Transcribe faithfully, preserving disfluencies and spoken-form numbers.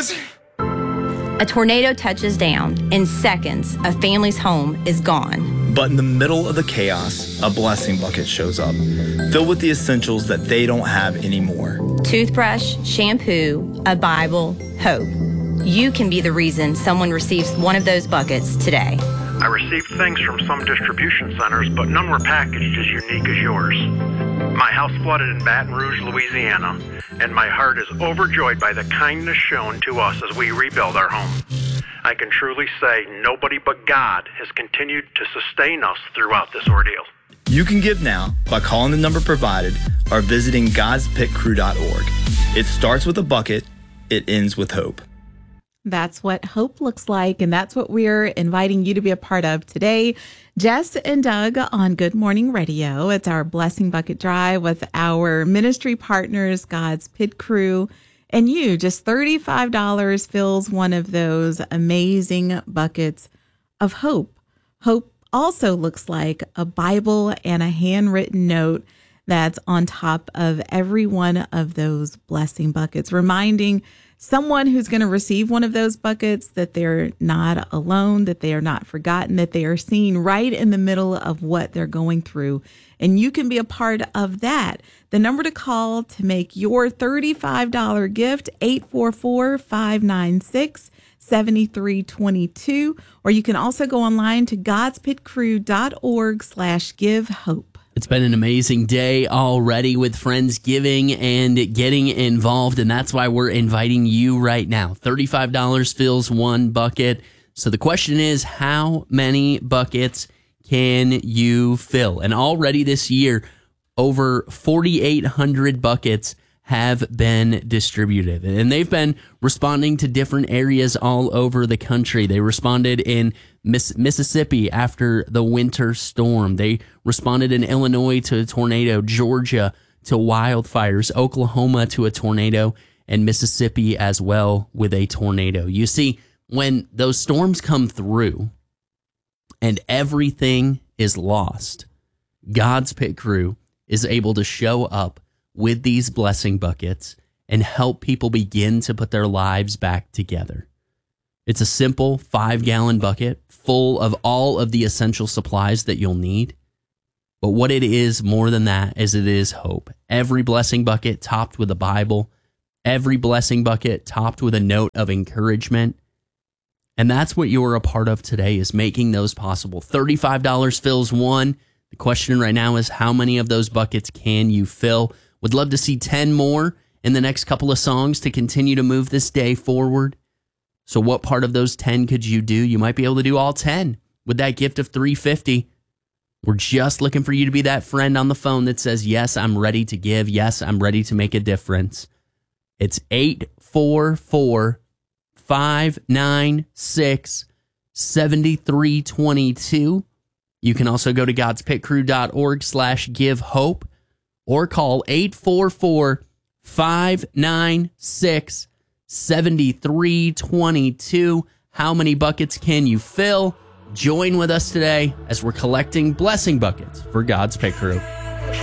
Jesus! A tornado touches down. In seconds, a family's home is gone. But in the middle of the chaos, a blessing bucket shows up, filled with the essentials that they don't have anymore. Toothbrush, shampoo, a Bible, hope. You can be the reason someone receives one of those buckets today. I received things from some distribution centers, but none were packaged as unique as yours. My house flooded in Baton Rouge, Louisiana, and my heart is overjoyed by the kindness shown to us as we rebuild our home. I can truly say nobody but God has continued to sustain us throughout this ordeal. You can give now by calling the number provided or visiting gods pit crew dot org. It starts with a bucket, it ends with hope. That's what hope looks like, and that's what we're inviting you to be a part of today. Jess and Doug on Good Morning Radio. It's our Blessing Bucket Drive with our ministry partners, God's Pit Crew, and you. Just thirty-five dollars fills one of those amazing buckets of hope. Hope also looks like a Bible and a handwritten note that's on top of every one of those blessing buckets, reminding someone who's going to receive one of those buckets that they're not alone, that they are not forgotten, that they are seen right in the middle of what they're going through. And you can be a part of that. The number to call to make your thirty-five dollars gift, eight four four, five nine six, seven three two two. Or you can also go online to gods pit crew dot org slash give hope. It's been an amazing day already with Friendsgiving and getting involved, and that's why we're inviting you right now. thirty-five dollars fills one bucket. So the question is, how many buckets can you fill? And already this year, over forty-eight hundred buckets have been distributed, and they've been responding to different areas all over the country. They responded in Miss- Mississippi after the winter storm. They responded in Illinois to a tornado, Georgia to wildfires, Oklahoma to a tornado, and Mississippi as well with a tornado. You see, when those storms come through and everything is lost, God's Pit Crew is able to show up with these blessing buckets and help people begin to put their lives back together. It's a simple five-gallon bucket full of all of the essential supplies that you'll need. But what it is more than that is it is hope. Every blessing bucket topped with a Bible, every blessing bucket topped with a note of encouragement. And that's what you're a part of today, is making those possible. thirty-five dollars fills one. The question right now is, how many of those buckets can you fill? Would love to see ten more in the next couple of songs to continue to move this day forward. So what part of those ten could you do? You might be able to do all ten with that gift of three hundred fifty dollars. We're just looking for you to be that friend on the phone that says, yes, I'm ready to give. Yes, I'm ready to make a difference. It's eight four four, five nine six, seven three two two. You can also go to gods pit crew dot org slash give hope or call eight four four, five nine six, seven three two two. How many buckets can you fill? Join with us today as we're collecting blessing buckets for God's Pit Crew.